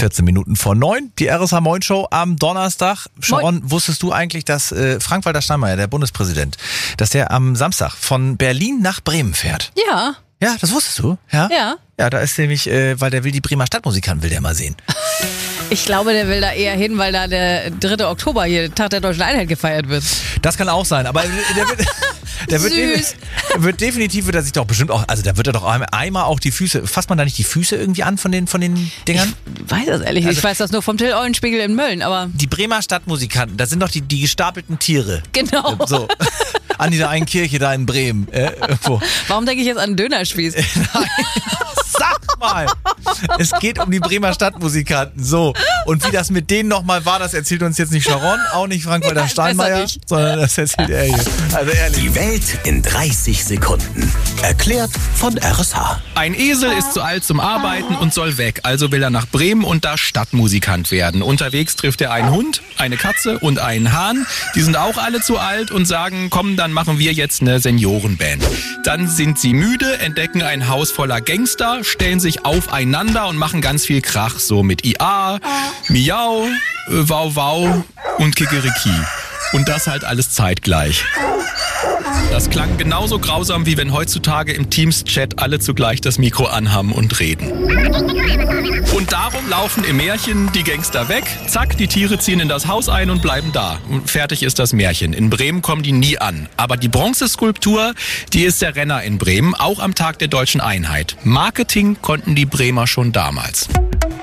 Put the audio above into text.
14 Minuten vor 9, die RSH Moin Show am Donnerstag. Sharon, wusstest du eigentlich, dass Frank-Walter Steinmeier, der Bundespräsident, dass der am Samstag von Berlin nach Bremen fährt? Ja. Ja, das wusstest du? Ja. Ja, da ist nämlich, weil der will die Bremer Stadtmusikanten, will der mal sehen. Ich glaube, der will da eher hin, weil da der 3. Oktober hier, Tag der Deutschen Einheit, gefeiert wird. Das kann auch sein, aber der wird definitiv, wird er sich doch bestimmt auch, also da wird er doch einmal auch die Füße, fasst man da nicht die Füße irgendwie an von den Dingern? Ich weiß das ehrlich nicht, ich weiß das nur vom Till Eulenspiegel in Mölln, aber... Die Bremer Stadtmusikanten, das sind doch die gestapelten Tiere. Genau. So. An dieser einen Kirche da in Bremen. Warum denke ich jetzt an einen Dönerspieß? Nein. Sag mal! Es geht um die Bremer Stadtmusikanten. So. Und wie das mit denen nochmal war, das erzählt uns jetzt nicht Sharon, auch nicht Frank-Walter Steinmeier, sondern das erzählt er hier. Also ehrlich. Die Welt in 30 Sekunden. Erklärt von RSH. Ein Esel ist zu alt zum Arbeiten und soll weg. Also will er nach Bremen und da Stadtmusikant werden. Unterwegs trifft er einen Hund, eine Katze und einen Hahn. Die sind auch alle zu alt und sagen, komm, dann machen wir jetzt eine Seniorenband. Dann sind sie müde, entdecken ein Haus voller Gangster, stellen sich aufeinander und machen ganz viel Krach. So mit IA, Miau, Wow Wow und Kikeriki. Und das halt alles zeitgleich. Das klang genauso grausam, wie wenn heutzutage im Teams-Chat alle zugleich das Mikro anhaben und reden. Und darum laufen im Märchen die Gangster weg. Zack, die Tiere ziehen in das Haus ein und bleiben da. Und fertig ist das Märchen. In Bremen kommen die nie an. Aber die Bronzeskulptur, die ist der Renner in Bremen, auch am Tag der Deutschen Einheit. Marketing konnten die Bremer schon damals.